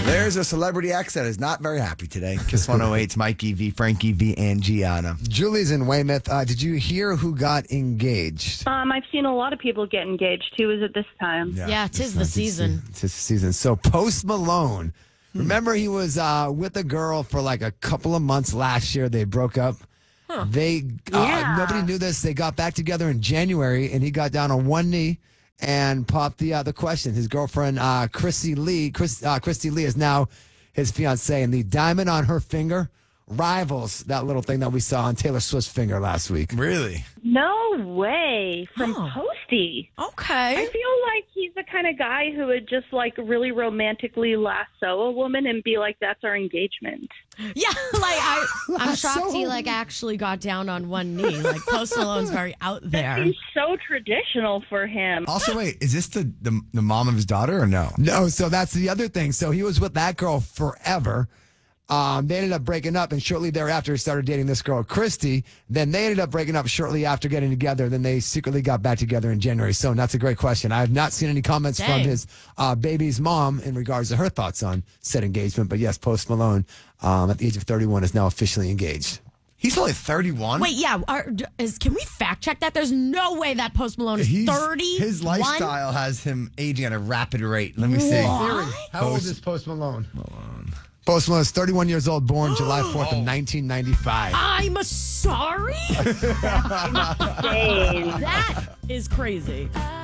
There's a celebrity ex that is not very happy today. Kiss 108's Mikey V, Frankie V, and Gianna. Julie's in Weymouth. Did you hear who got engaged? I've seen a lot of people get engaged. Who is it this time? Yeah, tis the season. It's the season. So Post Malone. Remember he was with a girl for like a couple of months last year. They broke up. Nobody knew this. They got back together in January, and he got down on one knee and popped the question. His girlfriend, Christy Lee is now his fiancée, and the diamond on her finger rivals that little thing that we saw on Taylor Swift's finger last week. Really? No way. From Posty. Okay. I feel like he's the kind of guy who would just like really romantically lasso a woman and be like, that's our engagement. Yeah, I'm shocked he actually got down on one knee. Like Post Malone's very out there. He's so traditional for him. Also, wait, is this the mom of his daughter or no? No, so that's the other thing. So he was with that girl forever. They ended up breaking up, and shortly thereafter, he started dating this girl, Christy. Then they ended up breaking up shortly after getting together. Then they secretly got back together in January. So that's a great question. I have not seen any comments from his baby's mom in regards to her thoughts on said engagement. But yes, Post Malone, at the age of 31, is now officially engaged. He's only 31. Wait, yeah. Can we fact check that? There's no way that Post Malone is 30. His lifestyle has him aging at a rapid rate. Let me see. What? How old is Post Malone? Post Malone is 31 years old, born July 4th of 1995. I'm sorry? Insane. That is crazy.